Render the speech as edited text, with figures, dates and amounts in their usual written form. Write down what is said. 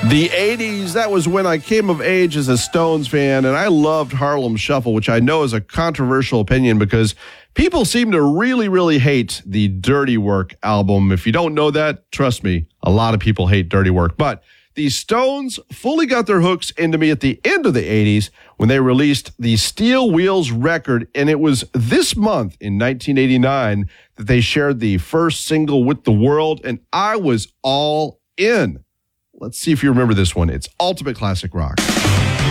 The 80s, that was when I came of age as a Stones fan, and I loved Harlem Shuffle, which I know is a controversial opinion because people seem to really, really hate the Dirty Work album. If you don't know that, trust me, a lot of people hate Dirty Work. But the Stones fully got their hooks into me at the end of the 80s when they released the Steel Wheels record, and it was this month in 1989 that they shared the first single with the world, and I was all in. Let's see if you remember this one. It's Ultimate Classic Rock.